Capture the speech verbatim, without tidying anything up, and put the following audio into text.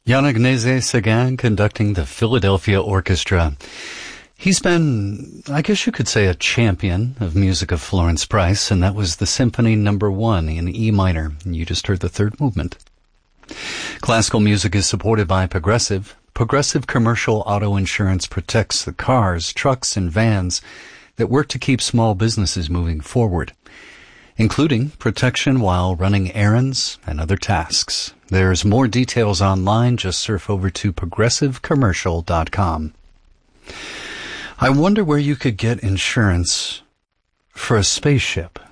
Yannick Nézet-Séguin conducting the Philadelphia Orchestra. He's been, I guess you could say, a champion of music of Florence Price, and that was the Symphony Number One in E minor. And you just heard the third movement. Classical music is supported by Progressive. Progressive Commercial Auto Insurance protects the cars, trucks, and vans that work to keep small businesses moving forward, including protection while running errands and other tasks. There's more details online. Just surf over to progressive commercial dot com. I wonder where you could get insurance for a spaceship.